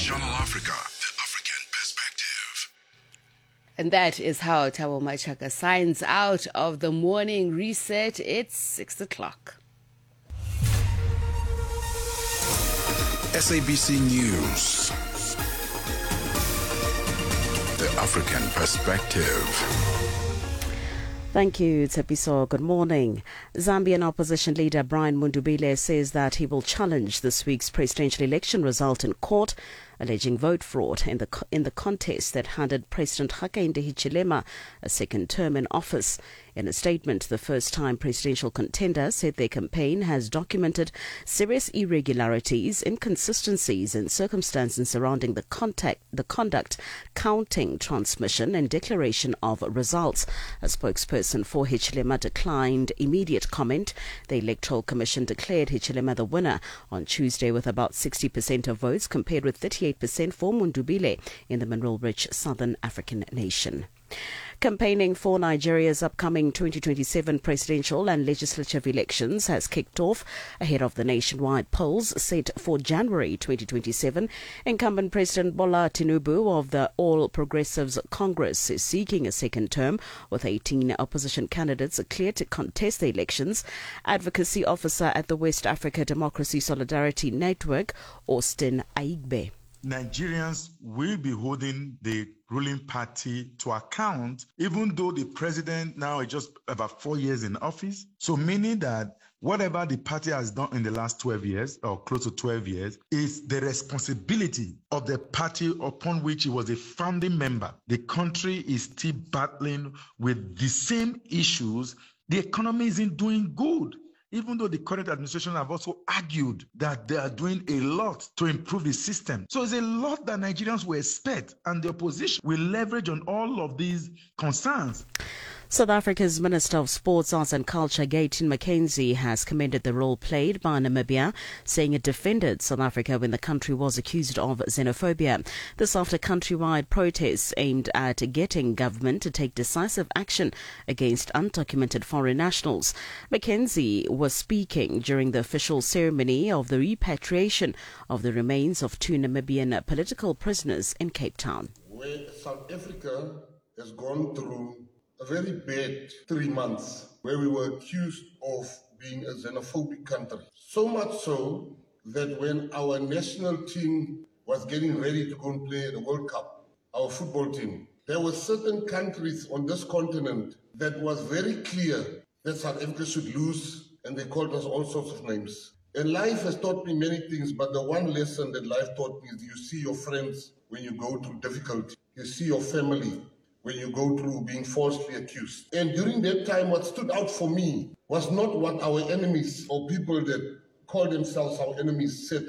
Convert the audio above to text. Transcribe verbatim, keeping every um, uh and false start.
Channel Africa, the African perspective. And that is how Thabo Machaka signs out of the morning reset. It's six o'clock. S A B C News, the African perspective. Thank you, Tsepiso. Good morning. Zambian opposition leader Brian Mundubile says that he will challenge this week's presidential election result in court, alleging vote fraud in the in the contest that handed President Hakainde Hichilema a second term in office. In a statement, the first-time presidential contender said their campaign has documented serious irregularities, inconsistencies, and circumstances surrounding the contact, the conduct, counting, transmission, and declaration of results. A spokesperson for Hichilema declined immediate comment. The Electoral Commission declared Hichilema the winner on Tuesday with about sixty percent of votes, compared with thirty-eight percent for Mundubile in the mineral-rich southern African nation. Campaigning for Nigeria's upcoming twenty twenty-seven presidential and legislative elections has kicked off ahead of the nationwide polls set for January twenty twenty-seven. Incumbent President Bola Tinubu of the All Progressives Congress is seeking a second term, with eighteen opposition candidates cleared to contest the elections. Advocacy officer at the West Africa Democracy Solidarity Network, Austin Aigbe. Nigerians will be holding the ruling party to account, even though the president now is just about four years in office. So meaning that whatever the party has done in the last twelve years, or close to twelve years, is the responsibility of the party upon which he was a founding member. The country is still battling with the same issues. The economy isn't doing good, even though the current administration have also argued that they are doing a lot to improve the system. So it's a lot that Nigerians will expect, and the opposition will leverage on all of these concerns. South Africa's Minister of Sports, Arts and Culture, Gayton McKenzie, has commended the role played by Namibia, saying it defended South Africa when the country was accused of xenophobia. This after countrywide protests aimed at getting government to take decisive action against undocumented foreign nationals. McKenzie was speaking during the official ceremony of the repatriation of the remains of two Namibian political prisoners in Cape Town. Where South Africa has gone through a very bad three months where we were accused of being a xenophobic country. So much so that when our national team was getting ready to go and play the World Cup, our football team, there were certain countries on this continent that was very clear that South Africa should lose, and they called us all sorts of names. And life has taught me many things, but the one lesson that life taught me is you see your friends when you go through difficulty. You see your family when you go through being falsely accused. And during that time, what stood out for me was not what our enemies or people that call themselves our enemies said.